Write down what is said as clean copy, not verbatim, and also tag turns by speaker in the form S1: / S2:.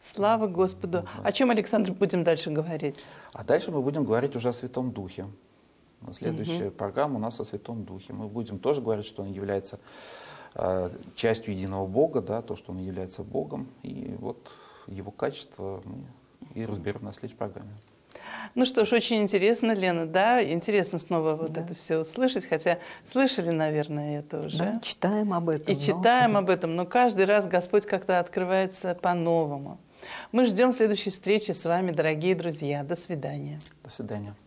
S1: Слава Господу. О чем, Александр, будем дальше говорить?
S2: А дальше мы будем говорить уже о Святом Духе. Следующая программа у нас о Святом Духе. Мы будем тоже говорить, что Он является частью единого Бога, да, то, что Он является Богом. И вот Его качество мы и разберем на следующей программе.
S1: Ну что ж, очень интересно, Лена, да? Интересно снова вот это все услышать, хотя слышали, наверное, это уже.
S3: Да, читаем об этом.
S1: И читаем об этом, но каждый раз Господь как-то открывается по-новому. Мы ждем следующей встречи с вами, дорогие друзья. До свидания.
S2: До свидания.